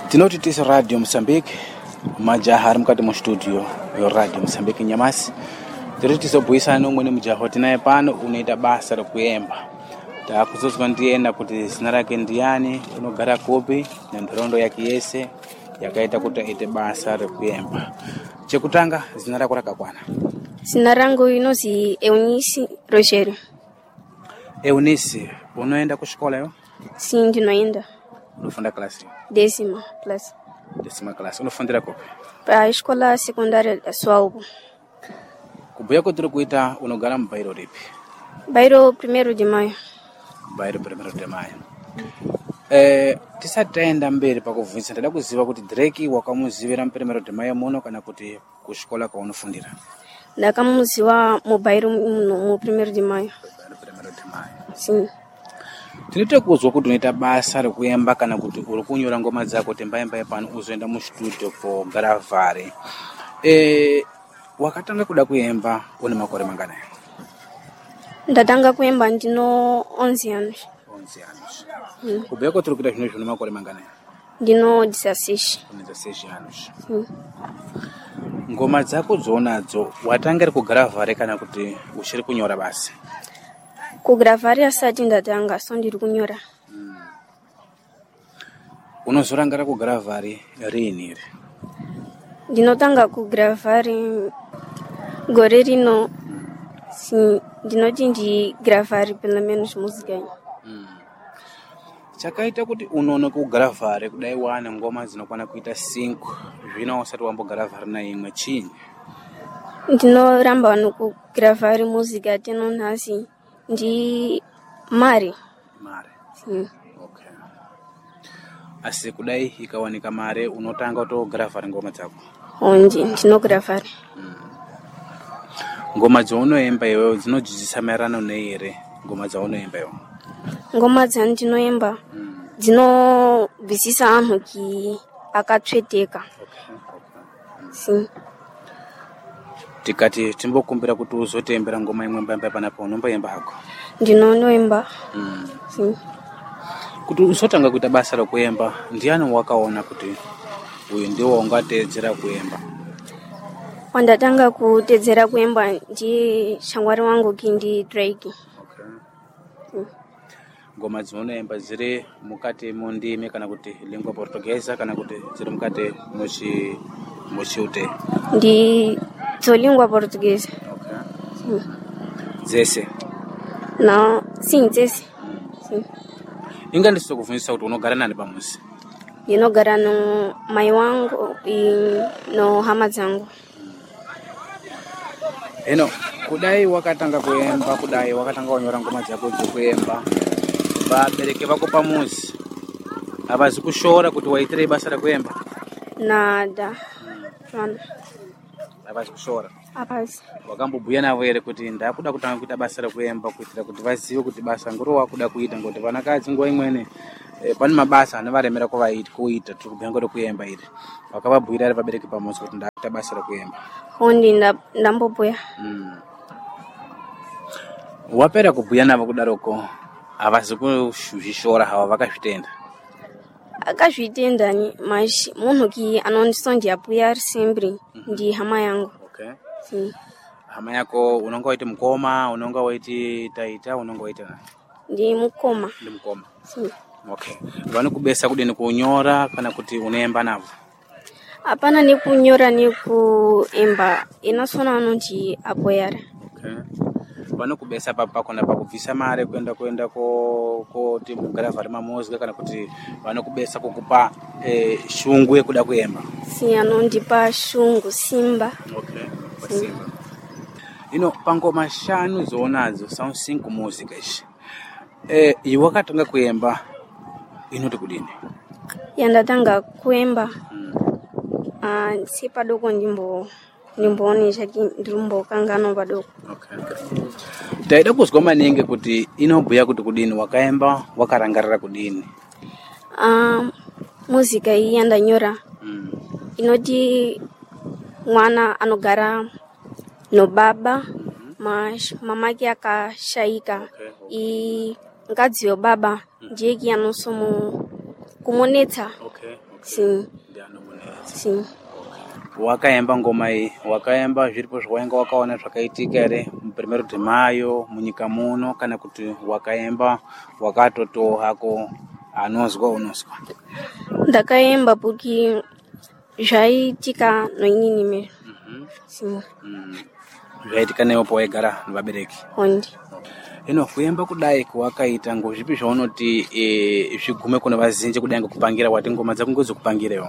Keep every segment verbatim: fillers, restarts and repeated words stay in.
Tinoti tisi Radio Mozambique, majaha ari mukati mustudio yo Radio Mozambique nyamasi. Tiri tizobhuisana nomwe mujaha tinaye pano unoita basa rekuyemba. Takuzozwa ndiyena kuti zina rake ndiyani, unogara kupi, nentaraunda yake yese yakaita kuti aite basa rekuyemba. Chekutanga zina rako rakakwana? Zina rangu inozi Eunice Rogerio. Eunice, unoenda kushikola yo? Si ndinoenda. Unofunda klasi? Décima classe. Décima classe. Unofundira kopi? Pa escola secundária da Sualbo. Kubuya ko tiri kuita unogara mubairo ripi? Bairo primeiro de maio. Bairo primeiro de maio. Eh, tisataenda mberi pakuvhunzisa ndada kuziva kuti Drake wakamuzivira primeiro de maio muno kana kuti kushikola kwaunofundira? Ndakamuziva mu bairo mu primeiro de maio. Bairo primeiro de maio. Sim. Tinite kuzwa kuti unoita basa rekuyemba kana kuti uri kunyora ngoma dzako tembaimba pano uzoenda mustudio kogaravhare. Eh, wakatanga kuda kuyemba une makore manganayi? Ndatanga kuyemba ndino onze anos. onze anos. Mm. Kubhuya kuti uri kuita zvino zvino makore manganayi? Ndino dezesseis. Une dezesseis anos. Mm. Ngoma dzako dzonadzo watanga kugaravhare kana kuti uchiri kunyora basi? Kugravar asati ndatanga so ndiri kunyora. Mm. Unozorangara kugravari rini iri? Ndinotanga kugravari gore rino. Sim, ndinoti ndigravari pelo menos música. Mm. Chakaita kuti unono kugravari kudai wane ngoma dzinokwana kuita cinco zvino usati wambogravari na imwe chinyi? Ndinoramba wano kugravari música teno nhasi ndi mari. Mare. Mm. Okay. Asi kudai ikawanika mare unotanga kutogravari ngoma dzako? Onje ndinogravari. Mm. Ngoma dzaunoemba iwewe dzinodzidzisa maererano neire ngoma dzaunoemba iwewe? Ngoma dzandinoemba mm. dzinobvisisa anhu ki akatsveteka. Okay. Okay. Mm. Sim. Tikati timbokumbira kuti uzotembera ngoma imwe mbamba panapo unomboemba hako? Ndinonoemba. Mm. Sim. Kuti usotanga kuita basa rekuyemba ndiani wakaona kuti uyu ndiwo ungateedzera kuyemba? Wandatanga kuteedzera kuyemba ndi shamwari wangu kindi Drake. Okay. Mm. Ngoma dzinoemba dziri mukati mundimi kana kuti lingua portuguesa kana kuti dziri mukati muchi muchiute? Ndi dzolingua portuguesa. Okay. Mm. Dzese? No, sim, dzese. Mm. Sim. Inga ndisokuvhunzisa kuti unogara nani pamuzi? Ndinogara no mai wangu no hama dzangu. Eno, kudai wakatanga kuyemba, kudai wakatanga kunyora ngoma dzako dzekuyemba, vabereki vako pamuzi avazi kushora kuti waitire basa rekuyemba? Nada. Fana. Avazi kushora? Apazi. Wakambobhuya navo ere kuti ndakuda kutanga kuita basa rekuyemba kuitira kuti vazive kuti basa ngoro wakuda kuita ngoti vanakadzi nguva imwene e, pane mabasa anovaremera kuita tiri kubhuya ngoro kuyemba iri? Wakavabhuira ere vabereki pamuzi kuti ndakuita basa rekuyemba? Hondi ndambobhuya. Mm. Wapera kubhuya navo kudaroko avazi kuzvishora hawa vakazvitenda? Akazvitenda ni mas munhu ki anondisondiyabhuya sempre ndi hama yangu. Okay. Sim. Hama yako unonga waiti mukoma, unonga waiti taita, unonga waiti nani? Ndi mukoma. Ndi mukoma. Sim. Okay. Vanokubesa kudini kunyora kana kuti unoemba navo? Hapana ni kunyora ni kuemba. Inasona anonji apoyara. Okay. Vanokubesa papa na pakubvisa mare kuenda kuenda ko kuti mugaravhari mamuzika kana kuti vanokubesa kukupa eh, shungu yekuda kuemba? Si anondipa shungu simba. Okay. Simba. Ino pangoma shanu zoonadzo sound cinco music ishi. Eh, iwe wakatanga kuemba inoti kudini? Yandatanga kuemba. Mm. Ah, uh, si padoko ndimbo ndimboonesa ki ndimbo kangano padoko. Okay. Taida kuzwa maningi kuti inobhuya kuti kudini wakaemba wakarangarira kudini? Ah, uh, muzika iyi yandanyora. Mm. Inoti mwana anogara no baba. Mm-hmm. Mas mamake akashaika. Okay. I ngadzio baba ndiye ki anosomo kumonetsa. Okay. sim sim. Wakaemba ngoma iyi, wakaemba zviripo zvawainga wakaona zvakaitika ere muprimeiro de mayo munyika muno, kana kuti wakaemba wakatoto hako anozwa unozwa? Ndakaemba porque zvaitika noinini mesmo. Sim. Zvaitika newe pawaigara nevabereki? Hondi. Hino kuemba kudai kwakaita ngozvipi zvaunoti e, zvigume kuna vazhinji kudai ngekupangira wati ngoma dzako ngozokupangirewo?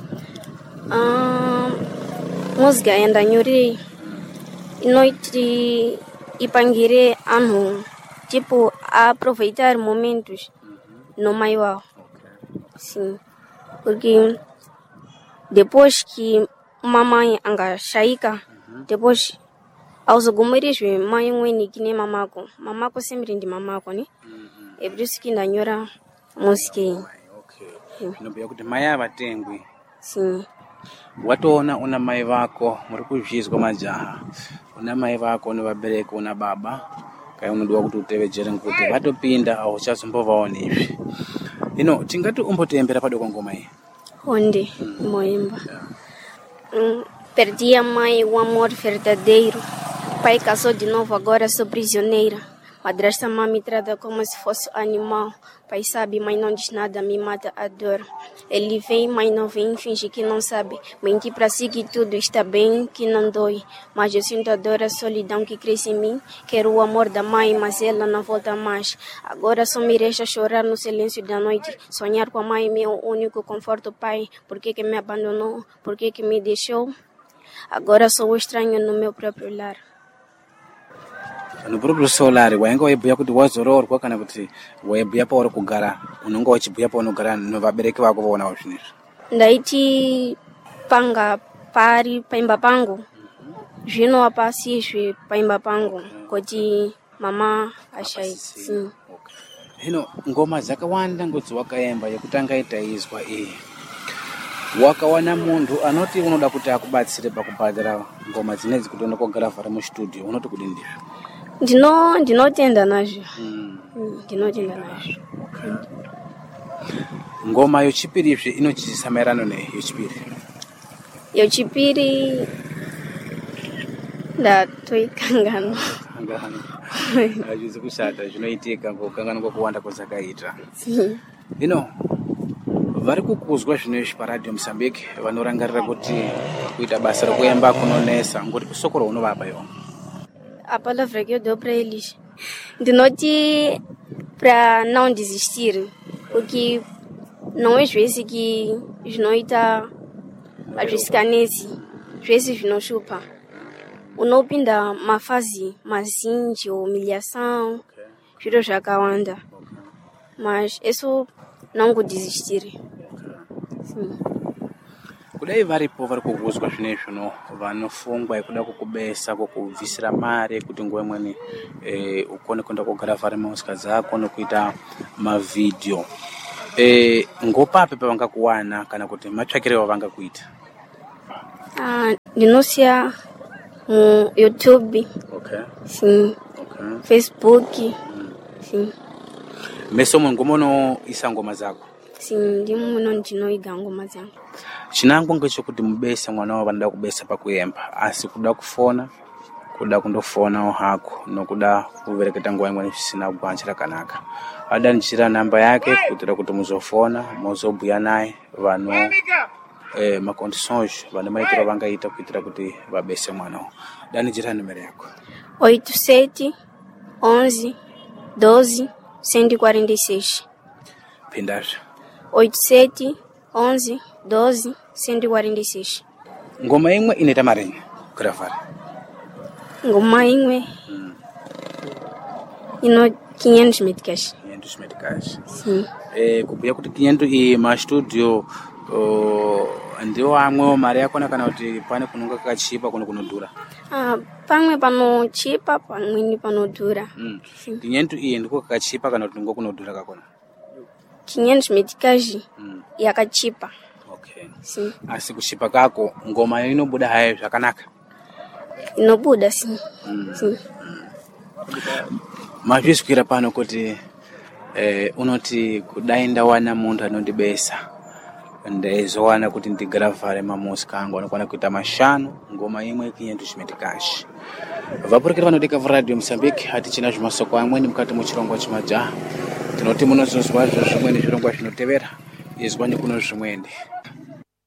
Um, música yandanyorei inoiti ipangire anhu tipo aproveitar momentos no mai wao. Sim. Porque depois que uma mãe angashaika, depois aos algumarizwe mãe ngweni kine mamako, mamako sempre ndi mamako, né? É por isso que ndanyora música. Okay. Nobia kuti mai avatengwi. Sim. Watoona una mai vako muri kuzvizwa majaha, una mai vako nevabereki, una baba kai unodiwa kuti utevedzere kuti vatopinda auchazombovawo izvi. Hino tingati umbotembera padoko ngoma iyi? Onde moemba. Hum, perdi a mãe, o amor verdadeiro. Pai casou de novo, agora sou prisioneira. Madrasta mãe me trata como se fosse animal. Pai sabe, mas não diz nada, me mata a dor. Ele vem, mas não vem, finge que não sabe. Menti pra si que tudo está bem, que não dói. Mas eu sinto a dor, a solidão que cresce em mim. Quero o amor da mãe, mas ela não volta mais. Agora só me resta chorar no silêncio da noite. Sonhar com a mãe, meu único conforto, pai. Por que que me abandonou? Por que que me deixou? Agora sou estranho no meu próprio lar. No próprio solar wainga waibhuya kuti wazoroorwa kana kuti waibhuya pauri kugara, unonga wachibhuya paunogara nevabereki vako vaonawo zvinezvi? Ndaiti panga pari paimba pangu, zvino wapasizve paimba pangu kuti mama ashaisi. Hino ngoma dzakawanda ngodzi wakaemba yekutanga itaizwa iyi, wakawana muntu anoti unoda kuti akubatsire pakubhadhara ngoma dzinedzi kuti uende kogara vhara mustudio, unoti kudi ndizvo? Ndino ndinotenda nazvo. Mm. Ndinotenda nazvo. Ngoma yochipiri zve inochisa maerano ne yochipiri? Yochipiri ndatoikangana. Kangana. Azvizi kushata zvinoitika ngokangana kwekuwanda kwazakaita. Hino vari kukuzwa zvinezvi paradio Mozambique vanorangarira kuti kuita basa rekuemba kunonesa, ngoti kusokoro unovapa ivo? A palavra que eu dou para eles, de noite para não desistir, porque não é às vezes que os noita às vezes canece, às vezes não chupa. O não pinda uma fase mais de humilhação, juro já anda, mas isso não vou desistir. Sim. Kudai varipo vari kukuzwa zvinezvi no vanofungwa kuda kukubesa kukubvisira mare kuti nguva imweni eh, ukone kuenda kogara vhari musika dzako nokuita mavideo, eh, ngopapi pavangakuwana kana kuti matsvakire vavangakuita? Ah, ndinosiya mu YouTube. Okay. Sim. Okay. Facebook. Mm. Sim. Meso mungomono isa ngoma zako? Sim, ndimuno ndinoiga ngoma zangu. Chinango ngechekuti mubesa mwana wavo vanoda kubesa pakuemba, asi kuda kufona, kuda kundofona hako nokuda kuvereketa nguva imweni zvisina kugwanjira rakanaka. Ada ndichira namba yake kuitira kuti muzofona muzobhuya naye vano eh, macondições vane maitiro vangaita kuitira kuti vabese mwanawo. Dani jira numero yako? oito sete onze doze cento e quarenta e seis. Pindasha? oito sete onze doze cento e quarenta e seis. Ngoma imwe inaita marenyi kuravhara? Ngoma imwe hmm. ino quinhentos meticais. quinhentos meticais. Sim. Eh, kubhuya kuti quinhentos iyi mastudio uh, ndiwo amwewo mari yakona kana kuti pane kunonga kakachipa kuno kunodhura? Ah, pamwe panochipa pamweni panodhura. Mm. quinhentos iyi ndiko kakachipa kana kuti ndiko kunodhura kakona? quinhentos meticais mm. yakachipa. Okay. Sim. Asi kuchipa kako ngoma inobuda hayo zvakanaka? Inobuda sim. Mm. Sim. Mm. Mazvizwira pano kuti eh, unoti kudai ndawana muntu anondibesa ndaizowana kuti ndigravhare mamusika angu anokwana kuita mashanu ngoma imwe quinhentos meticais. Vapurukira vanodika Radio Mozambique hatichina zvimasoko amweni mukati muchirongwa chimajaha. Tinoti munozozwa zvimweni zvirongwa zvinotevera izwani kuno zvimweni.